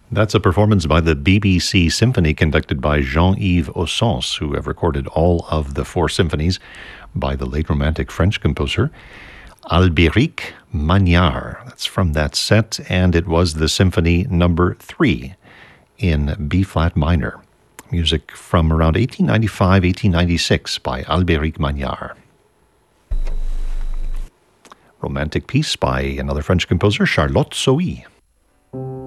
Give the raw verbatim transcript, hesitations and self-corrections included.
That's a performance by the B B C Symphony conducted by Jean-Yves Ossens, who have recorded all of the four symphonies by the late Romantic French composer Albéric Magnard. That's from that set, and it was the symphony number three in B-flat minor. Music from around eighteen ninety-five, eighteen ninety-six by Albéric Magnard. Romantic piece by another French composer, Charlotte Sohi.